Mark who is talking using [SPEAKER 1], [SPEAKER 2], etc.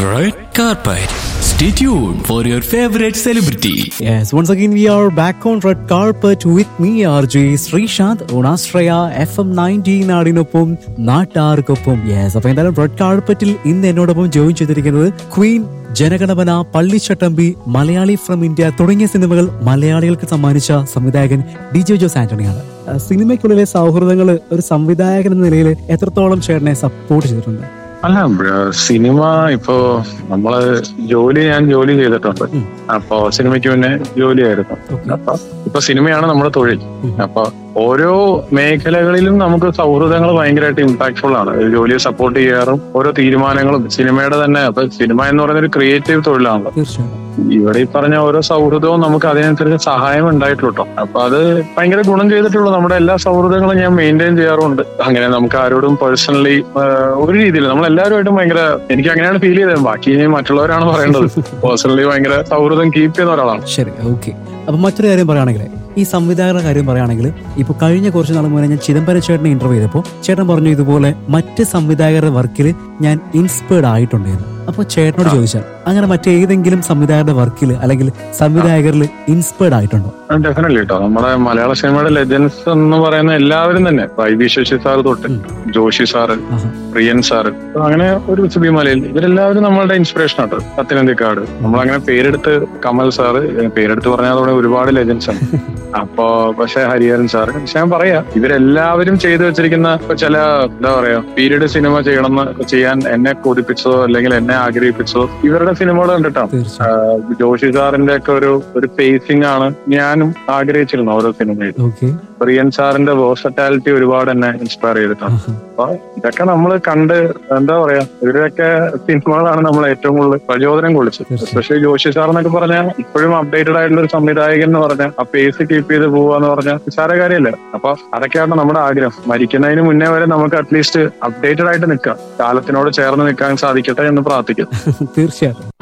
[SPEAKER 1] Red Carpet. Stay tuned for your favorite celebrity.
[SPEAKER 2] Yes, once again we are back on Red Carpet with me RJ Srishant on Astraya FM 90 നാടിനൊപ്പം നാട്ടാർക്കൊപ്പം. Yes, അപ്പൊ എന്തായാലും red കാർപ്പറ്റിൽ ഇന്ന് എന്നോടൊപ്പം join ചെയ്തിരിക്കുന്നത് Queen, Jana Gana Mana, Pallichattambi, Malayali from India തുടങ്ങിയ സിനിമകൾ മലയാളികൾക്ക് സമ്മാനിച്ച സംവിധായകൻ ഡിജോ ജോസ് ആന്റണിയാണ്. സിനിമയ്ക്കുള്ളിലെ സൗഹൃദങ്ങൾ ഒരു സംവിധായകൻ എന്ന നിലയിൽ എത്രത്തോളം ചേട്ടനെ സപ്പോർട്ട് ചെയ്തിട്ടുണ്ട്?
[SPEAKER 3] അല്ല, സിനിമ ഇപ്പോ ഞാൻ ജോലി ചെയ്തിട്ടുണ്ട്. അപ്പൊ സിനിമയ്ക്ക് മുന്നേ ജോലിയായിരുന്നു. അപ്പൊ ഇപ്പൊ സിനിമയാണ് നമ്മുടെ തൊഴിൽ. അപ്പൊ ഓരോ മേഖലകളിലും നമുക്ക് സൗഹൃദങ്ങൾ ഭയങ്കരമായിട്ട് ഇമ്പാക്ട്ഫുൾ ആണ്. ജോലിയെ സപ്പോർട്ട് ചെയ്യാറും ഓരോ തീരുമാനങ്ങളും സിനിമയുടെ തന്നെ. അപ്പൊ സിനിമ എന്ന് പറയുന്ന ഒരു ക്രിയേറ്റീവ് തൊഴിലാണല്ലോ. ഇവിടെ ഈ പറഞ്ഞ ഓരോ സൗഹൃദവും നമുക്ക് അതിനനുസരിച്ച് സഹായം ഉണ്ടായിട്ടുള്ളൂ. അപ്പൊ അത് ഭയങ്കര ഗുണം ചെയ്തിട്ടുള്ളൂ. നമ്മുടെ എല്ലാ സൗഹൃദങ്ങളും ഞാൻ മെയിൻറ്റെയിൻ ചെയ്യാറുണ്ട്. അങ്ങനെ നമുക്ക് ആരോടും പേഴ്സണലി ഒരു രീതിയിൽ നമ്മളെല്ലാവരുമായിട്ടും ഭയങ്കര, എനിക്ക് അങ്ങനെയാണ് ഫീൽ ചെയ്തത്. ബാക്കി മറ്റുള്ളവരാണ് പറയേണ്ടത്. പേഴ്സണലി ഭയങ്കര സൗഹൃദം കീപ്പ് ചെയ്യുന്ന ഒരാളാണ്.
[SPEAKER 2] ശരി, ഓക്കെ. അപ്പൊ മറ്റൊരു കാര്യം പറയുകയാണെങ്കിൽ, ഈ സംവിധായകരുടെ കാര്യം പറയുകയാണെങ്കിൽ, ഇപ്പൊ കഴിഞ്ഞ കുറച്ച് നാൾ മുന്നേ ഞാൻ ചിദംബരം ചേട്ടനെ ഇന്റർവ്യൂ ചെയ്തപ്പോൾ ചേട്ടൻ പറഞ്ഞു ഇതുപോലെ മറ്റ് സംവിധായകരുടെ വർക്കിൽ ഞാൻ ഇൻസ്പയർഡ് ആയിട്ടുണ്ടായിരുന്നു. അപ്പൊ ചേട്ടനോട് ചോദിച്ചാൽ അങ്ങനെ മറ്റേതെങ്കിലും സംവിധായകരുടെ വർക്കിൽ അല്ലെങ്കിൽ സംവിധായകരിൽ ഇൻസ്പയർഡ് ആയിട്ടുണ്ടോ?
[SPEAKER 3] ഡെഫിനറ്റ്ലി കേട്ടോ. നമ്മുടെ മലയാള സിനിമയുടെ ലെജൻസ് എന്ന് പറയുന്ന എല്ലാവരും തന്നെ, വൈ ശശി സാർ തൊട്ട് ജോഷി സാറ്, പ്രിയൻ സാറ്, അങ്ങനെ ഒരു സുബി മലയിൽ, ഇവരെല്ലാവരും നമ്മളുടെ ഇൻസ്പിറേഷൻ ആണ്. പത്തനംതിക്കാട് നമ്മളങ്ങനെ പേരെടുത്ത്, കമൽ സാറ് പേരെടുത്ത് പറഞ്ഞാൽ അതോടെ ഒരുപാട് ലെജൻസ് ആണ്. അപ്പോ പക്ഷെ ഹരിഹരൻ സാറ്, പക്ഷെ ഞാൻ പറയാ ഇവരെല്ലാവരും ചെയ്തു വെച്ചിരിക്കുന്ന ചില എന്താ പറയാ പീരീഡ് സിനിമ ചെയ്യാൻ എന്നെ കൊതിപ്പിച്ചതോ അല്ലെങ്കിൽ എന്നെ ആഗ്രഹിപ്പിച്ചതോ ഇവരുടെ സിനിമകൾ കണ്ടിട്ടാണ്. ജോഷി സാറിന്റെ ഒക്കെ ഒരു ഫേസിംഗ് ആണ് ഞാനും ആഗ്രഹിച്ചിരുന്നു ഓരോ സിനിമയിലും. പ്രിയൻ സാറിന്റെ വേഴ്സറ്റാലിറ്റി ഒരുപാട് എന്നെ ഇൻസ്പയർ ചെയ്തിട്ടാണ്. അപ്പൊ ഇതൊക്കെ നമ്മൾ കണ്ട് എന്താ പറയാ ഇവരൊക്കെ സിനിമകളാണ് നമ്മൾ ഏറ്റവും കൂടുതൽ പ്രചോദനം കൊള്ളിച്ചത്. എസ്പെഷ്യലി ജോഷി സാർ എന്നൊക്കെ പറഞ്ഞാൽ ഇപ്പോഴും അപ്ഡേറ്റഡ് ആയിട്ടുള്ള ഒരു സംവിധായകൻ എന്ന് പറഞ്ഞാൽ ആ പേസ് കീപ്പ് ചെയ്ത് പോവാന്ന് പറഞ്ഞാൽ നിസ്സാര കാര്യമല്ല. അപ്പൊ അതൊക്കെയാണ് നമ്മുടെ ആഗ്രഹം. മരിക്കുന്നതിന് മുന്നേ വരെ നമുക്ക് അറ്റ്ലീസ്റ്റ് അപ്ഡേറ്റഡ് ആയിട്ട് നിൽക്കാം, കാലത്തിനോട് ചേർന്ന് നിൽക്കാൻ സാധിക്കട്ടെ എന്ന് പ്രാർത്ഥിക്കാം.
[SPEAKER 2] തീർച്ചയായിട്ടും.